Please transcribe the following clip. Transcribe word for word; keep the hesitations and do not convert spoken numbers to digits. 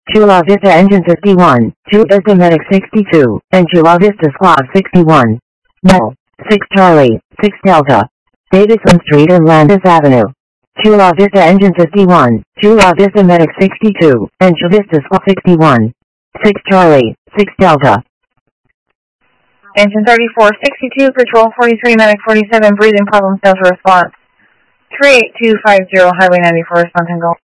Chula Vista Engine fifty-one, Chula Vista Medic sixty-two, and Chula Vista Squad sixty-one. No. six Charlie, six Delta. Davison Street and Landis Avenue. Chula Vista Engine fifty-one, Chula Vista Medic sixty-two, and Chula Vista Squad sixty-one. six Charlie, six Delta. Engine thirty-four sixty-two, Patrol forty-three, Medic forty-seven, breathing problems, Delta response. three eight two five zero, Highway ninety-four, Response Angle.